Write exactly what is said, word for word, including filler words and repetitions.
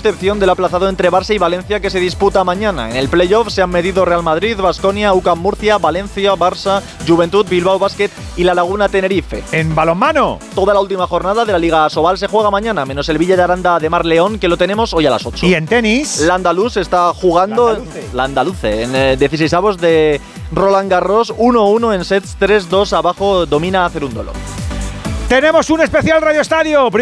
excepción del aplazado entre Barça y Valencia que se disputa mañana. En el playoff se han medido Real Madrid, Baskonia, U C A M Murcia, Valencia, Barça, Juventud, Bilbao Basket y La Laguna Tenerife. En balonmano, toda la última jornada de la Liga Asobal se juega mañana, menos el Villa de Aranda de Mar León, que lo tenemos hoy a las ocho. Y en tenis, la Andaluz está jugando, la Andaluce, la Andaluce en eh, dieciseisavos de Roland Garros, uno uno en sets, tres dos abajo, domina a Cerúndolo. Tenemos un especial Radio Estadio.